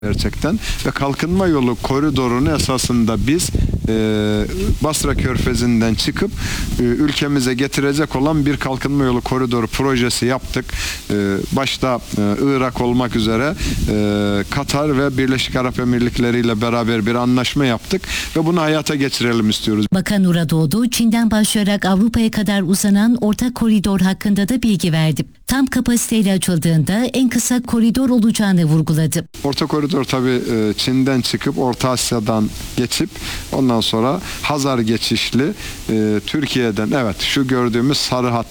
gerçekten ve kalkınma yolu koridorunu esasında biz Basra Körfezi'nden çıkıp ülkemize getirecek olan bir kalkınma yolu koridoru projesi yaptık. Başta Irak olmak üzere Katar ve Birleşik Arap Emirlikleri ile beraber bir anlaşma yaptık ve bunu hayata geçirelim istiyoruz. Bakan Uradoğdu, Çin'den başlayarak Avrupa'ya kadar uzanan orta koridor hakkında da bilgi verdi. Tam kapasiteyle açıldığında en kısa koridor olacağını vurguladı. Orta koridor tabii Çin'den çıkıp Orta Asya'dan geçip ondan sonra Hazar geçişli Türkiye'den, evet şu gördüğümüz sarı hat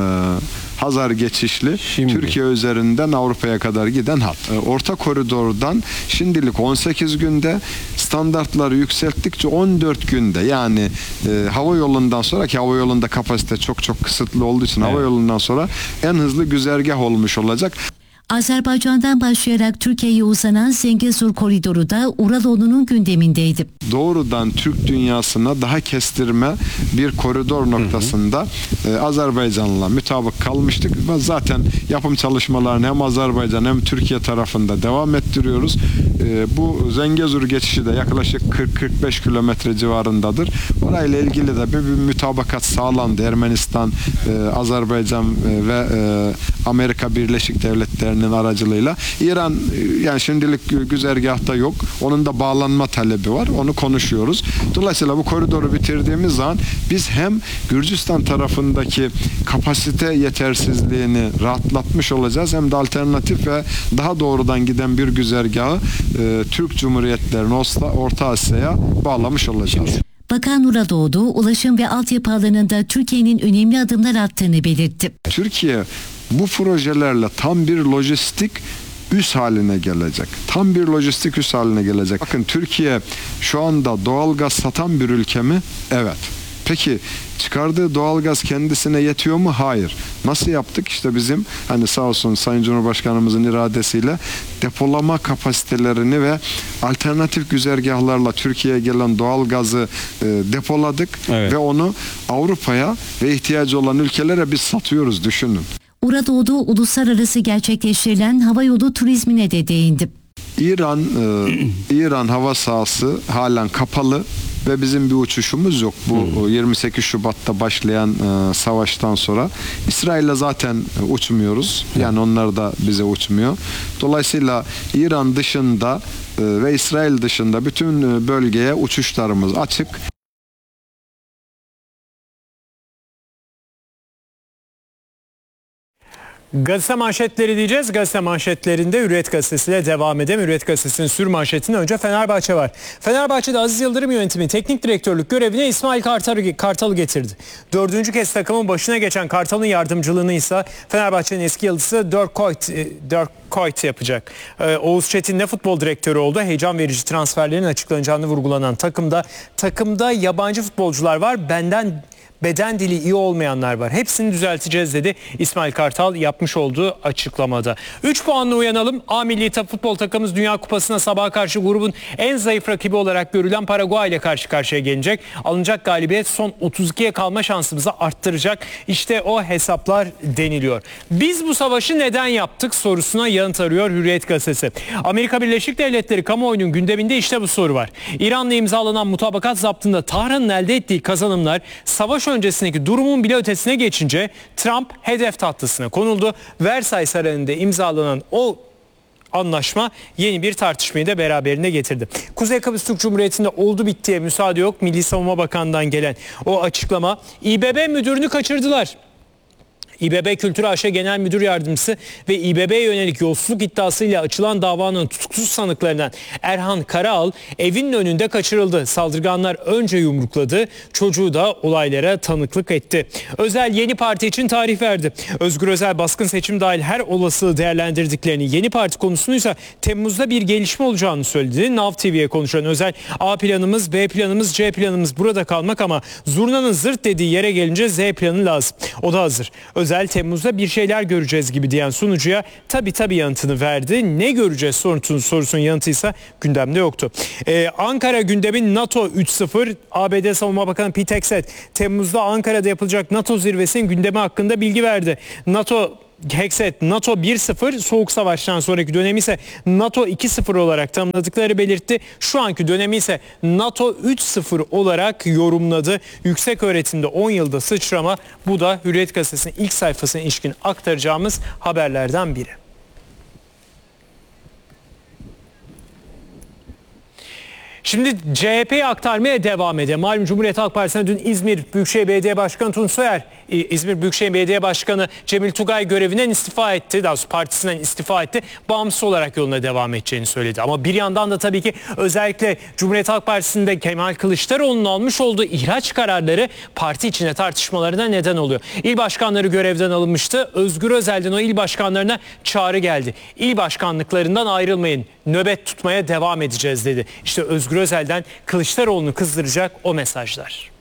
Hazar geçişli Türkiye üzerinden Avrupa'ya kadar giden hat. Orta koridordan şimdilik 18 günde, standartları yükselttikçe 14 günde, yani hava yolundan sonra, ki hava yolunda kapasite çok kısıtlı olduğu için hava yolundan sonra en hızlı güzergah olmuş olacak. Azerbaycan'dan başlayarak Türkiye'ye uzanan Zengezur koridoru da Uradoğdu'nun gündemindeydi. Doğrudan Türk dünyasına daha kestirme bir koridor noktasında Azerbaycan'la mutabık kalmıştık. Zaten yapım çalışmalarını hem Azerbaycan hem Türkiye tarafında devam ettiriyoruz. Bu Zengezur geçişi de yaklaşık 40-45 kilometre civarındadır. Orayla ilgili de bir mütabakat sağlandı. Ermenistan, Azerbaycan ve Amerika Birleşik Devletleri'nin aracılığıyla. İran yani şimdilik güzergahta yok. Onun da bağlanma talebi var. Onu konuşuyoruz. Dolayısıyla bu koridoru bitirdiğimiz zaman biz hem Gürcistan tarafındaki kapasite yetersizliğini rahatlatmış olacağız, hem de alternatif ve daha doğrudan giden bir güzergahı Türk Cumhuriyetlerine, Orta Asya'ya bağlamış olacağız. Bakan Uradoğdu, ulaşım ve altyapı alanında Türkiye'nin önemli adımlar attığını belirtti. Türkiye bu projelerle tam bir lojistik üs haline gelecek. Tam bir lojistik üs haline gelecek. Bakın, Türkiye şu anda doğalgaz satan bir ülke mi? Evet. Peki çıkardığı doğalgaz kendisine yetiyor mu? Hayır. Nasıl yaptık? İşte bizim sağ olsun Sayın Cumhurbaşkanımızın iradesiyle depolama kapasitelerini ve alternatif güzergahlarla Türkiye'ye gelen doğalgazı depoladık ve onu Avrupa'ya ve ihtiyacı olan ülkelere biz satıyoruz, düşünün. Uradoğdu, uluslararası gerçekleştirilen havayolu turizmine de değindi. İran hava sahası halen kapalı ve bizim bir uçuşumuz yok. Bu 28 Şubat'ta başlayan savaştan sonra İsrail'le zaten uçmuyoruz. Yani onlar da bize uçmuyor. Dolayısıyla İran dışında ve İsrail dışında bütün bölgeye uçuşlarımız açık. Gazete manşetleri diyeceğiz. Gazete manşetlerinde Hürriyet Gazetesi'yle devam edelim. Hürriyet Gazetesi'nin sür manşetinde önce Fenerbahçe var. Fenerbahçe'de Aziz Yıldırım yönetimi teknik direktörlük görevine İsmail Kartal'ı getirdi. 4. kez takımın başına geçen Kartal'ın yardımcılığını ise Fenerbahçe'nin eski yıldızı Dirk Kuyt yapacak. Oğuz Çetin de futbol direktörü oldu. Heyecan verici transferlerin açıklanacağını vurgulanan takımda yabancı futbolcular var. Beden dili iyi olmayanlar var. Hepsini düzelteceğiz dedi İsmail Kartal yapmış olduğu açıklamada. 3 puanla uyanalım. A milli futbol takımımız Dünya Kupası'na sabaha karşı grubun en zayıf rakibi olarak görülen Paraguay ile karşı karşıya gelecek. Alınacak galibiyet son 32'ye kalma şansımızı arttıracak. İşte o hesaplar deniliyor. Biz bu savaşı neden yaptık sorusuna yanıt arıyor Hürriyet Gazetesi. Amerika Birleşik Devletleri kamuoyunun gündeminde işte bu soru var. İran'la imzalanan mutabakat zaptında Tahran'ın elde ettiği kazanımlar savaş öncesindeki durumun bile ötesine geçince Trump hedef tahtasına konuldu. Versailles Sarayı'nda imzalanan o anlaşma yeni bir tartışmayı da beraberinde getirdi. Kuzey Kıbrıs Türk Cumhuriyeti'nde oldu bittiye müsaade yok. Milli Savunma Bakanı'ndan gelen o açıklama. İBB müdürünü kaçırdılar. İBB Kültür AŞ Genel Müdür Yardımcısı ve İBB'ye yönelik yolsuzluk iddiasıyla açılan davanın tutuksuz sanıklarından Erhan Karaal evinin önünde kaçırıldı. Saldırganlar önce yumrukladı, çocuğu da olaylara tanıklık etti. Özel yeni parti için tarih verdi. Özgür Özel baskın seçim dahil her olasılığı değerlendirdiklerini, yeni parti konusundaysa Temmuz'da bir gelişme olacağını söyledi. Nav TV'ye konuşan Özel, A planımız, B planımız, C planımız burada kalmak ama zurnanın zırt dediği yere gelince Z planı lazım. O da hazır. Özel, Temmuz'da bir şeyler göreceğiz gibi diyen sunucuya tabii yanıtını verdi. Ne göreceğiz sorusunun yanıtıysa gündemde yoktu. Ankara gündemin NATO 3.0. ABD Savunma Bakanı Pete Hegseth Temmuz'da Ankara'da yapılacak NATO zirvesinin gündemi hakkında bilgi verdi. NATO Hekset NATO 1.0, Soğuk Savaş'tan sonraki dönemi ise NATO 2.0 olarak tanımladıkları belirtti. Şu anki dönemi ise NATO 3.0 olarak yorumladı. Yüksek öğretimde 10 yılda sıçrama, bu da Hürriyet Gazetesi'nin ilk sayfasına ilişkin aktaracağımız haberlerden biri. Şimdi CHP'yi aktarmaya devam edelim. Malum Cumhuriyet Halk Partisi'ne dün İzmir Büyükşehir Belediye Başkanı Tunç Soyer, İzmir Büyükşehir Belediye Başkanı Cemil Tugay görevinden istifa etti. Daha doğrusu partisinden istifa etti. Bağımsız olarak yoluna devam edeceğini söyledi. Ama bir yandan da tabii ki özellikle Cumhuriyet Halk Partisi'nde Kemal Kılıçdaroğlu'nun almış olduğu ihraç kararları parti içinde tartışmalarına neden oluyor. İl başkanları görevden alınmıştı. Özgür Özel'den o il başkanlarına çağrı geldi. İl başkanlıklarından ayrılmayın, nöbet tutmaya devam edeceğiz dedi. İşte Özgür Özel'den Kılıçdaroğlu'nu kızdıracak o mesajlar.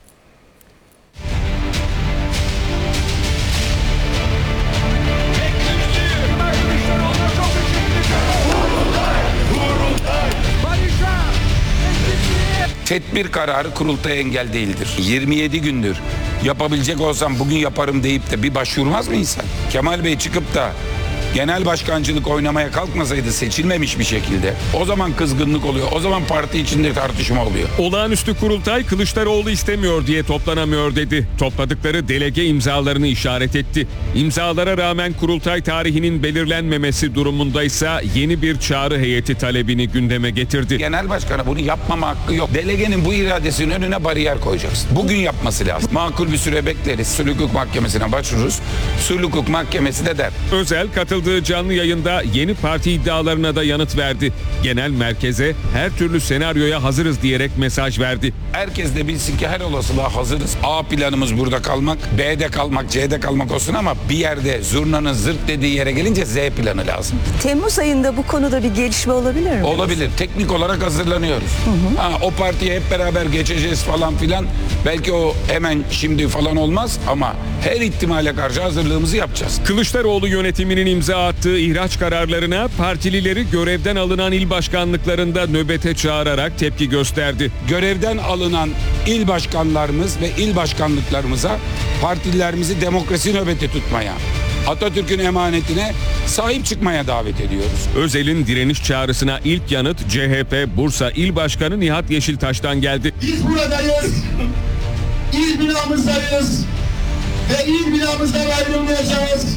Tedbir kararı kurultaya engel değildir. 27 gündür yapabilecek olsam bugün yaparım deyip de bir başvurmaz mı insan? Kemal Bey çıkıp da genel başkancılık oynamaya kalkmasaydı, seçilmemiş bir şekilde, o zaman kızgınlık oluyor. O zaman parti içinde tartışma oluyor. Olağanüstü kurultay Kılıçdaroğlu istemiyor diye toplanamıyor dedi. Topladıkları delege imzalarını işaret etti. İmzalara rağmen kurultay tarihinin belirlenmemesi durumundaysa yeni bir çağrı heyeti talebini gündeme getirdi. Genel başkana bunu yapmama hakkı yok. Delegenin bu iradesinin önüne bariyer koyacaksın. Bugün yapması lazım. Makul bir süre bekleriz. Sulh Hukuk Mahkemesi'ne başvururuz. Sulh Hukuk Mahkemesi de der. Özel katıldığı canlı yayında yeni parti iddialarına da yanıt verdi. Genel merkeze her türlü senaryoya hazırız diyerek mesaj verdi. Herkes de bilsin ki her olasılığa hazırız. A planımız burada kalmak, B'de kalmak, C'de kalmak olsun ama bir yerde zurnanın zırt dediği yere gelince Z planı lazım. Temmuz ayında bu konuda bir gelişme olabilir mi? Olabilir. Teknik olarak hazırlanıyoruz. O partiye hep beraber geçeceğiz falan filan. Belki o hemen şimdi falan olmaz ama her ihtimale karşı hazırlığımızı yapacağız. Kılıçdaroğlu yönetiminin imza attığı ihraç kararlarına partilileri görevden alınan il başkanlıklarında nöbete çağırarak tepki gösterdi. Görevden alınan il başkanlarımız ve il başkanlıklarımıza partililerimizi demokrasi nöbeti tutmaya, Atatürk'ün emanetine sahip çıkmaya davet ediyoruz. Özel'in direniş çağrısına ilk yanıt CHP Bursa İl Başkanı Nihat Yeşiltaş'tan geldi. Biz buradayız, il binamızdayız ve il binamızdan ayrılmayacağız.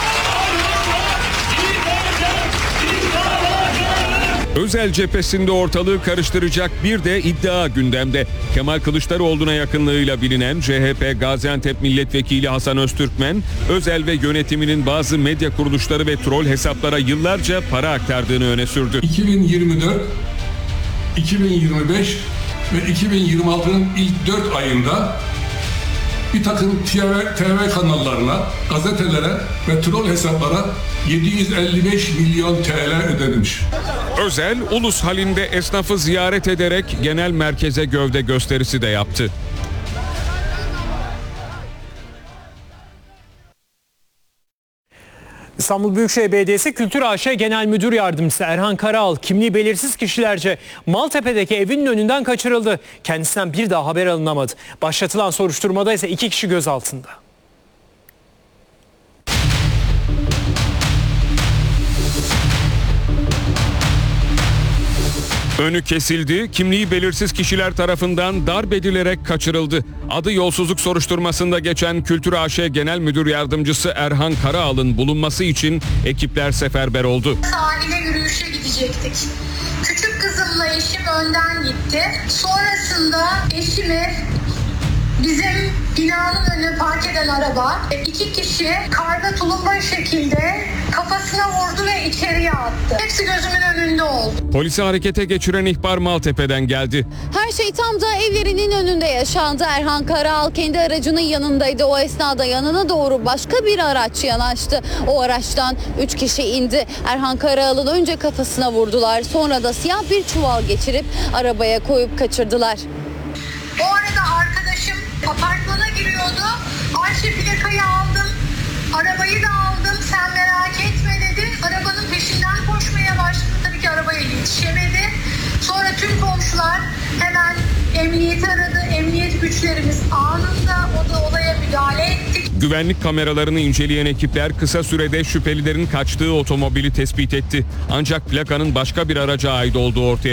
Özel cephesinde ortalığı karıştıracak bir de iddia gündemde. Kemal Kılıçdaroğlu'na yakınlığıyla bilinen CHP Gaziantep Milletvekili Hasan Öztürkmen, Özel ve yönetiminin bazı medya kuruluşları ve troll hesaplara yıllarca para aktardığını öne sürdü. 2024, 2025 ve 2026'nın ilk 4 ayında bir takım TV kanallarına, gazetelere ve troll hesaplara 755 milyon TL ödenmiş. Özel, ulus halinde esnafı ziyaret ederek genel merkeze gövde gösterisi de yaptı. İstanbul Büyükşehir Belediyesi Kültür AŞ Genel Müdür Yardımcısı Erhan Karaal kimliği belirsiz kişilerce Maltepe'deki evinin önünden kaçırıldı. Kendisinden bir daha haber alınamadı. Başlatılan soruşturmada ise 2 kişi gözaltında. Önü kesildi, kimliği belirsiz kişiler tarafından darp edilerek kaçırıldı. Adı yolsuzluk soruşturmasında geçen Kültür AŞ Genel Müdür Yardımcısı Erhan Karaal'ın bulunması için ekipler seferber oldu. Sahile yürüyüşe gidecektik. Küçük kızımla eşim önden gitti. Sonrasında eşimi bizim binanın önüne park eden araba 2 kişi karga tulumba şekilde kafasına vurdu ve içeriye attı. Hepsi gözümün önünde oldu. Polisi harekete geçiren ihbar Maltepe'den geldi. Her şey tam da evlerinin önünde yaşandı. Erhan Karaal kendi aracının yanındaydı. O esnada yanına doğru başka bir araç yanaştı. O araçtan 3 kişi indi. Erhan Karaal'ın önce kafasına vurdular. Sonra da siyah bir çuval geçirip arabaya koyup kaçırdılar. O arada arkadaşım apartmana giriyordu. Ayşe plakayı aldım. Arabayı da aldım. Sen merak etme dedi. Arabanın peşinden koşmaya başladı. Tabii ki arabaya yetişemedi. Sonra tüm komşular hemen emniyeti aradı. Emniyet güçlerimiz anında olaya müdahale ettik. Güvenlik kameralarını inceleyen ekipler kısa sürede şüphelilerin kaçtığı otomobili tespit etti. Ancak plakanın başka bir araca ait olduğu ortaya